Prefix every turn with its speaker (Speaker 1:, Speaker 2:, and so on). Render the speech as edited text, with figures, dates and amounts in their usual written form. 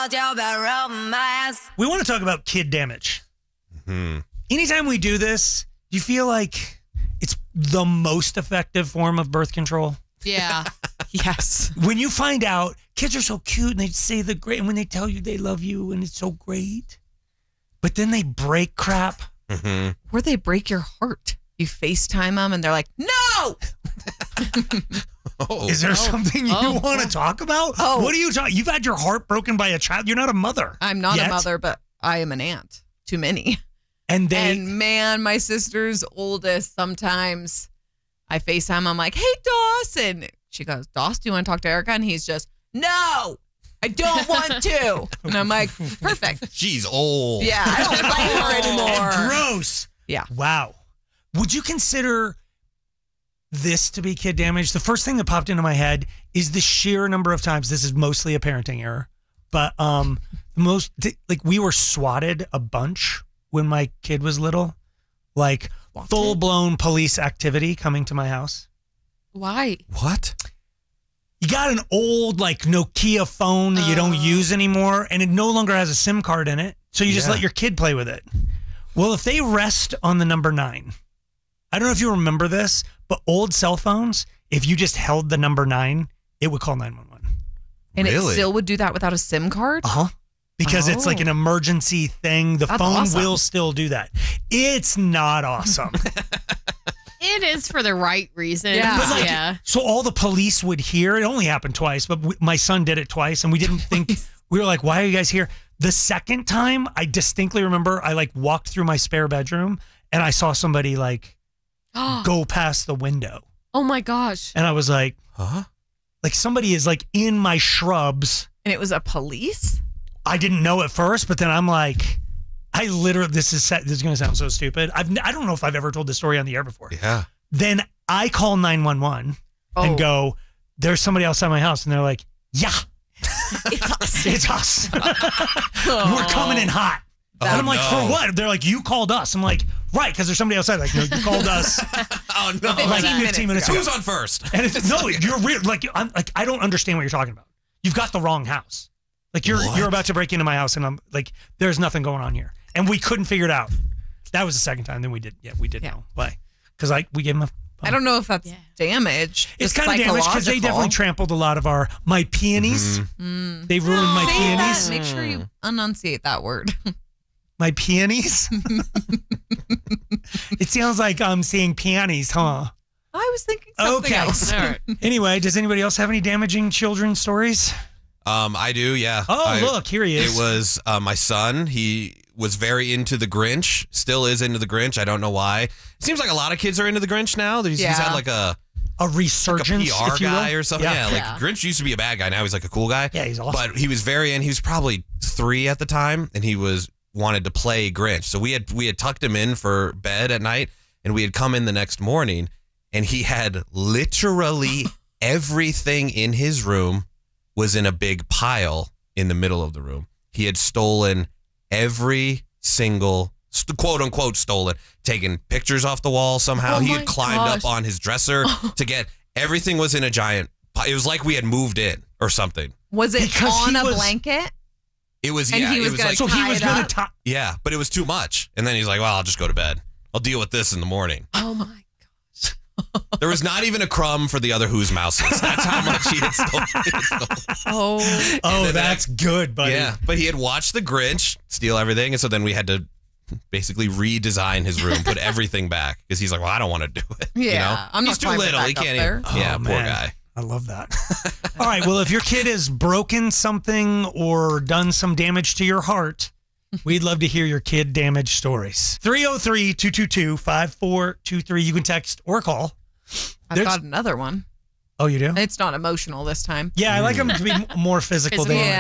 Speaker 1: We want to talk about kid damage. Anytime we do this, do you feel like it's the most effective form of birth control?
Speaker 2: Yeah.
Speaker 3: Yes.
Speaker 1: When you find out kids are so cute and they say the great, and when they tell you they love you and it's so great, but then they break crap.
Speaker 3: Or they break your heart. You FaceTime them and they're like, no!
Speaker 1: Is there something you want to talk about? What are you talking? You've had your heart broken by a child. You're not a mother.
Speaker 3: I'm not
Speaker 1: yet.
Speaker 3: a mother, but I am an aunt. Too many.
Speaker 1: And
Speaker 3: man, my sister's oldest, sometimes I FaceTime. I'm like, hey, Dawson. She goes, Doss, do you want to talk to Erica? And he's just, no, I don't want to. And I'm like, perfect.
Speaker 4: She's old.
Speaker 3: Yeah, I don't like her anymore.
Speaker 1: Gross.
Speaker 3: Yeah.
Speaker 1: Wow. Would you consider this to be kid damage? The first thing that popped into my head is the sheer number of times, this is mostly a parenting error, but we were swatted a bunch when my kid was little, like full-blown police activity coming to my house.
Speaker 3: Why?
Speaker 4: What?
Speaker 1: You got an old like Nokia phone that you don't use anymore, and it no longer has a SIM card in it, so you just let your kid play with it. Well, if they rest on the number 9, I don't know if you remember this, but old cell phones, if you just held the number 9, it would call 911.
Speaker 3: And it still would do that without a SIM card?
Speaker 1: Because it's like an emergency thing. The
Speaker 3: That's
Speaker 1: phone
Speaker 3: awesome.
Speaker 1: will still do that. It's not awesome.
Speaker 2: It is for the right reason.
Speaker 3: Yeah.
Speaker 1: But like,
Speaker 2: Yeah.
Speaker 1: so all the police would hear. It only happened twice, but my son did it twice, and we didn't think. We were like, "Why are you guys here?" The second time, I distinctly remember I like walked through my spare bedroom and I saw somebody like go past the window,
Speaker 2: Oh my gosh.
Speaker 1: and I was like, "Huh?" Like somebody is like in my shrubs.
Speaker 3: And it was a police?
Speaker 1: I didn't know at first, but then I'm like, I literally, this is going to sound so stupid. I don't know if I've ever told this story on the air before.
Speaker 4: Yeah.
Speaker 1: Then I call 911 and go, there's somebody outside my house. And they're like, yeah, it's us. We're coming in hot. And I'm like, for what? They're like, you called us. I'm like, right, because there's somebody outside. Like, no, you called us.
Speaker 4: Oh, no.
Speaker 1: Like 15 minutes ago.
Speaker 4: Who's on first?
Speaker 1: And it's, no, you're weird. Like, I'm like, I don't understand what you're talking about. You've got the wrong house. Like you're about to break into my house, and I'm like, there's nothing going on here, and we couldn't figure it out. That was the second time. Then we did. Yeah, we did know why, because we gave him a.
Speaker 3: I don't know if that's damage.
Speaker 1: It's kind of damage because they definitely trampled a lot of my peonies. They ruined my peonies.
Speaker 3: Make sure you enunciate that word.
Speaker 1: My peonies. It sounds like I'm saying peonies, huh?
Speaker 3: I was thinking something else.
Speaker 2: All right.
Speaker 1: Anyway, does anybody else have any damaging children stories?
Speaker 4: I do, yeah.
Speaker 1: Oh, look, here he is.
Speaker 4: It was my son. He was very into the Grinch, still is into the Grinch. I don't know why. It seems like a lot of kids are into the Grinch now. He's had like a
Speaker 1: resurgence,
Speaker 4: like a PR
Speaker 1: if you will.
Speaker 4: guy or something. Yeah, like Grinch used to be a bad guy. Now he's like a cool guy.
Speaker 1: Yeah, he's awesome.
Speaker 4: But he was he was probably 3 at the time, and he wanted to play Grinch. So we had tucked him in for bed at night, and we had come in the next morning, and he had literally everything in his room was in a big pile in the middle of the room. He had stolen every single, quote unquote, stolen, taken pictures off the wall somehow. He had climbed up on his dresser to get, everything was in a giant, it was like we had moved in or something.
Speaker 3: Was it on a blanket?
Speaker 4: It was,
Speaker 3: and
Speaker 4: yeah.
Speaker 3: He was
Speaker 4: it was like,
Speaker 3: so he was going
Speaker 1: to
Speaker 4: yeah, but it was too much. And then he's like, well, I'll just go to bed. I'll deal with this in the morning.
Speaker 3: Oh my.
Speaker 4: There was not even a crumb for the other Who's mouses. That's how much he had stolen.
Speaker 1: Oh, that's good, buddy.
Speaker 4: Yeah, but he had watched the Grinch steal everything, and so then we had to basically redesign his room, put everything back, because he's like, well, I don't want to do it.
Speaker 3: Yeah,
Speaker 4: you know?
Speaker 3: I'm
Speaker 4: He's
Speaker 3: not
Speaker 4: too little. He can't even. Yeah, poor guy.
Speaker 1: I love that. All right, well, if your kid has broken something or done some damage to your heart, we'd love to hear your kid damage stories. 303-222-5423. You can text or call.
Speaker 3: I've got another one.
Speaker 1: Oh, you do?
Speaker 3: It's not emotional this time.
Speaker 1: Yeah, I like them to be more physical.
Speaker 3: Yeah.